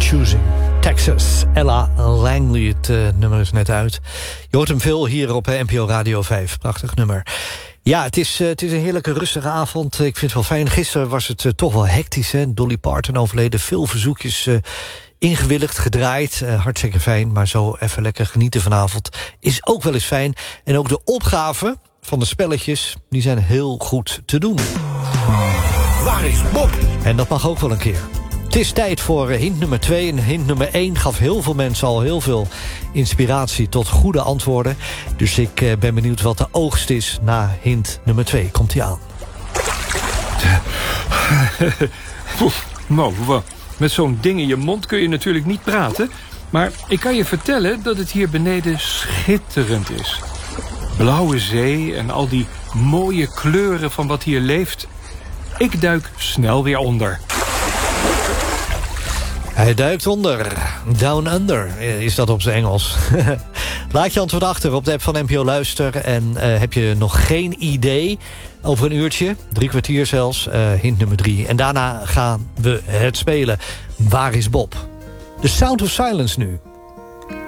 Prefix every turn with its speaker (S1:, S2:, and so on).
S1: Choosing Texas. Ella Langley, het nummer is net uit. Je hoort hem veel hier op NPO Radio 5. Prachtig nummer. Ja, het is een heerlijke rustige avond. Ik vind het wel fijn. Gisteren was het toch wel hectisch. Hè? Dolly Parton overleden. Veel verzoekjes ingewilligd, gedraaid. Hartstikke fijn. Maar zo even lekker genieten vanavond is ook wel eens fijn. En ook de opgaven van de spelletjes, die zijn heel goed te doen.
S2: Waar is Bob?
S1: En dat mag ook wel een keer. Het is tijd voor hint nummer 2. En hint nummer 1 gaf heel veel mensen al heel veel inspiratie tot goede antwoorden. Dus ik ben benieuwd wat de oogst is na hint nummer 2. Komt-ie aan.
S3: Nou, met zo'n ding in je mond kun je natuurlijk niet praten. Maar ik kan je vertellen dat het hier beneden schitterend is. Blauwe zee en al die mooie kleuren van wat hier leeft. Ik duik snel weer onder.
S1: Hij duikt onder. Down under is dat op zijn Engels. Laat je antwoord achter op de app van NPO Luister. En heb je nog geen idee over een uurtje, 3 kwartier zelfs, hint nummer 3. En daarna gaan we het spelen. Waar is Bob? The Sound of Silence nu.